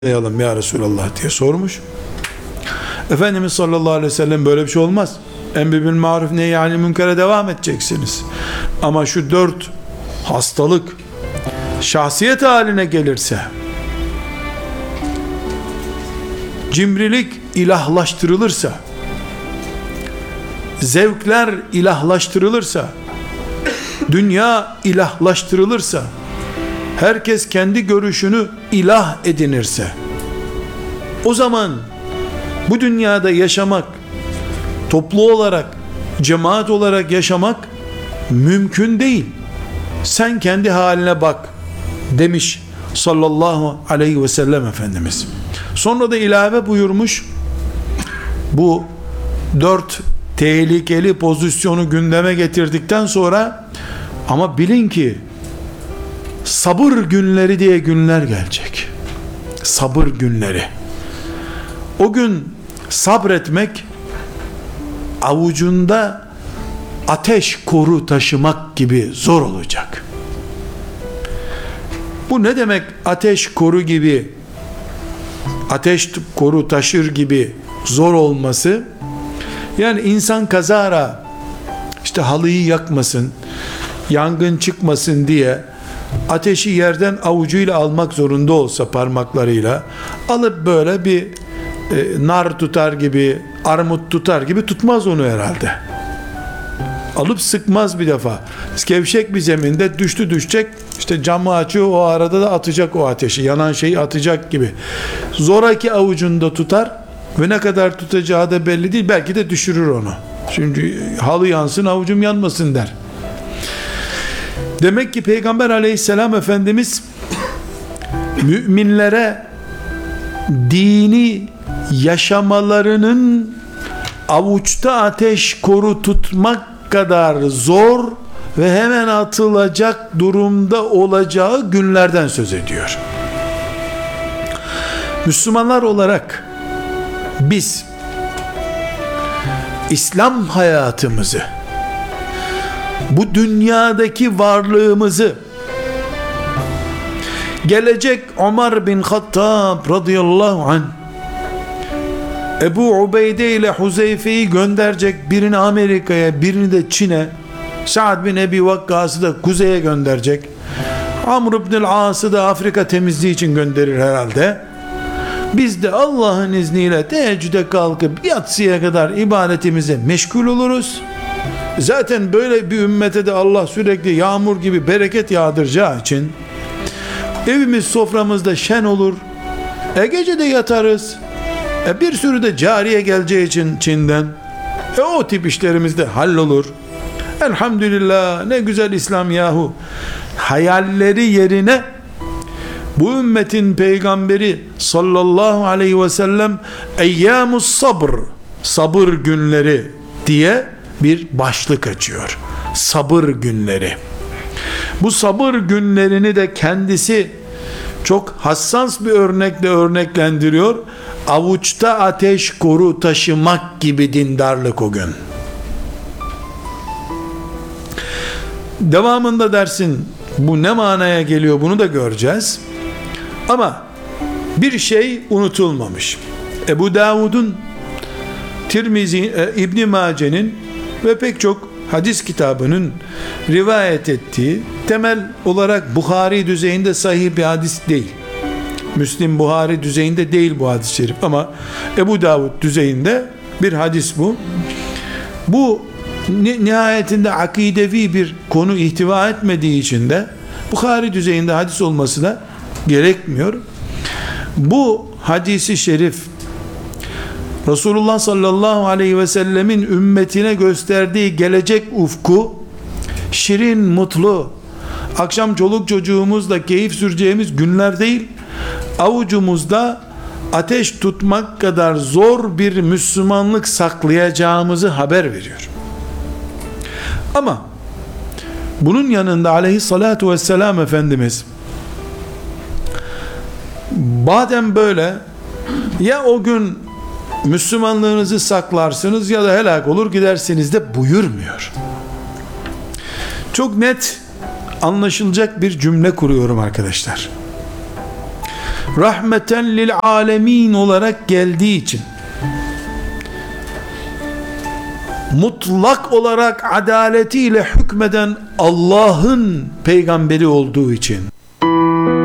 yapalım ya Resulallah diye sormuş. Efendimiz sallallahu aleyhi ve sellem böyle bir şey olmaz. Emri bil maruf nehyani münkere devam edeceksiniz. Ama şu 4 hastalık şahsiyet haline gelirse, cimrilik ilahlaştırılırsa, zevkler ilahlaştırılırsa, dünya ilahlaştırılırsa, herkes kendi görüşünü ilah edinirse, o zaman bu dünyada yaşamak, toplu olarak, cemaat olarak yaşamak mümkün değil. Sen kendi haline bak demiş sallallahu aleyhi ve sellem Efendimiz. Sonra da ilave buyurmuş, bu 4 tehlikeli pozisyonu gündeme getirdikten sonra, ama bilin ki sabır günleri diye günler gelecek. Sabır günleri. O gün sabretmek, avucunda ateş koru taşımak gibi zor olacak. Bu ne demek ateş koru gibi, ateş koru taşır gibi zor olması? Yani insan kazara işte halıyı yakmasın, yangın çıkmasın diye ateşi yerden avucuyla almak zorunda olsa, parmaklarıyla alıp böyle bir nar tutar gibi, armut tutar gibi tutmaz onu herhalde. Alıp sıkmaz bir defa. Gevşek bir zeminde düşecek, işte camı açıyor, o arada da atacak o ateşi, yanan şeyi atacak gibi. Zoraki avucunda tutar ve ne kadar tutacağı da belli değil, belki de düşürür onu. Çünkü halı yansın avucum yanmasın der. Demek ki Peygamber aleyhisselam Efendimiz müminlere dini yaşamalarının avuçta ateş koru tutmak kadar zor ve hemen atılacak durumda olacağı günlerden söz ediyor. Müslümanlar olarak biz İslam hayatımızı, bu dünyadaki varlığımızı, gelecek Ömer bin Hattab radıyallahu anh Ebu Ubeyde ile Huzeyfe'yi gönderecek, birini Amerika'ya, birini de Çin'e, Sa'd bin Ebi Vakkas'ı da kuzeye gönderecek, Amr ibn As'ı da Afrika temizliği için gönderir herhalde. Biz de Allah'ın izniyle teheccüde kalkıp yatsıya kadar ibadetimize meşgul oluruz. Zaten böyle bir ümmete de Allah sürekli yağmur gibi bereket yağdıracağı için evimiz soframızda şen olur. Gece de yatarız. Bir sürü de cariye geleceği için Çin'den. O tip işlerimiz de hallolur. Elhamdülillah, ne güzel İslam yahu. Hayalleri yerine bu ümmetin peygamberi sallallahu aleyhi ve sellem eyyamus sabr, sabır günleri diye bir başlık açıyor. Sabır günleri. Bu sabır günlerini de kendisi çok hassas bir örnekle örneklendiriyor. Avuçta ateş koru taşımak gibi dindarlık o gün. Devamında dersin bu ne manaya geliyor, bunu da göreceğiz. Ama bir şey unutulmamış. Ebu Davud'un, Tirmizi, İbn Mace'nin ve pek çok hadis kitabının rivayet ettiği, temel olarak Buhari düzeyinde sahih bir hadis değil. Müslim, Buhari düzeyinde değil bu hadis-i şerif, ama Ebu Davud düzeyinde bir hadis bu. Bu nihayetinde akidevi bir konu ihtiva etmediği için de Buhari düzeyinde hadis olması da gerekmiyor. Bu hadisi şerif Resulullah sallallahu aleyhi ve sellemin ümmetine gösterdiği gelecek ufku, şirin, mutlu, akşam çoluk çocuğumuzla keyif süreceğimiz günler değil, avucumuzda ateş tutmak kadar zor bir Müslümanlık saklayacağımızı haber veriyor. Ama bunun yanında aleyhissalatu vesselam Efendimiz, madem böyle, ya o gün Müslümanlığınızı saklarsınız ya da helak olur gidersiniz de buyurmuyor. Çok net anlaşılacak bir cümle kuruyorum arkadaşlar. rahmeten lil alemin olarak geldiği için, mutlak olarak adaletiyle hükmeden Allah'ın peygamberi olduğu için,